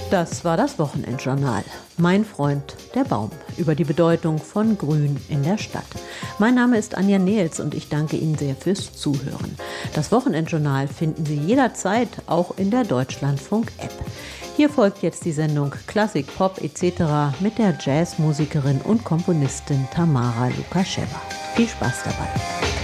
Das war das Wochenendjournal. Mein Freund, der Baum. Über die Bedeutung von Grün in der Stadt. Mein Name ist Anja Nehls und ich danke Ihnen sehr fürs Zuhören. Das Wochenendjournal finden Sie jederzeit auch in der Deutschlandfunk-App. Hier folgt jetzt die Sendung Klassik, Pop etc. mit der Jazzmusikerin und Komponistin Tamara Lukascheva. Viel Spaß dabei.